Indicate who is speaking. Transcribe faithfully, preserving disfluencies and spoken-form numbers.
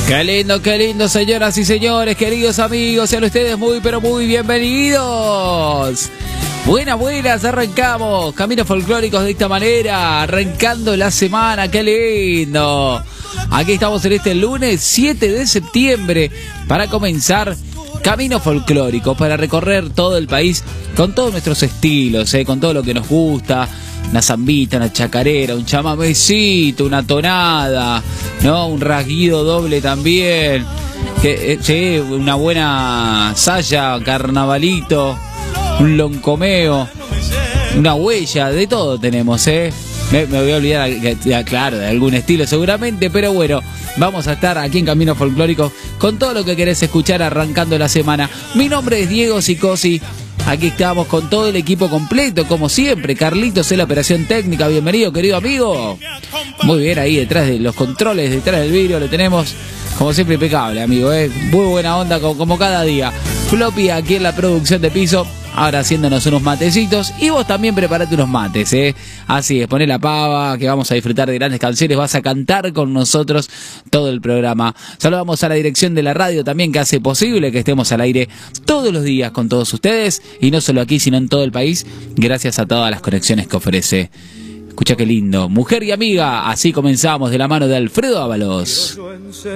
Speaker 1: Qué lindo, qué lindo, señoras y señores, queridos amigos, sean ustedes muy, pero muy bienvenidos. Buenas, buenas, arrancamos Caminos Folclóricos de esta manera, arrancando la semana, qué lindo. Aquí estamos en este lunes siete de septiembre para comenzar Caminos Folclóricos, para recorrer todo el país con todos nuestros estilos, eh, con todo lo que nos gusta. Una zambita, una chacarera, un chamamecito, una tonada, ¿no? Un rasguido doble también. Que, eh, sí, una buena saya, carnavalito, un loncomeo, una huella, de todo tenemos, ¿eh? Me, me voy a olvidar, claro, de algún estilo seguramente, pero bueno, vamos a estar aquí en Caminos Folclóricos con todo lo que querés escuchar arrancando la semana. Mi nombre es Diego Sicosi. Aquí estamos con todo el equipo completo, como siempre. Carlitos en la operación técnica. Bienvenido, querido amigo. Muy bien, ahí detrás de los controles, detrás del vidrio, lo tenemos como siempre impecable, amigo, ¿eh? Muy buena onda, como, como cada día. Floppy aquí en la producción de piso, ahora haciéndonos unos matecitos. Y vos también preparate unos mates, ¿eh? Así es, poné la pava, que vamos a disfrutar de grandes canciones. Vas a cantar con nosotros todo el programa. Saludamos a la dirección de la radio también, que hace posible que estemos al aire todos los días con todos ustedes. Y no solo aquí, sino en todo el país, gracias a todas las conexiones que ofrece. Escucha qué lindo. Mujer y amiga, así comenzamos de la mano de Alfredo Ábalos.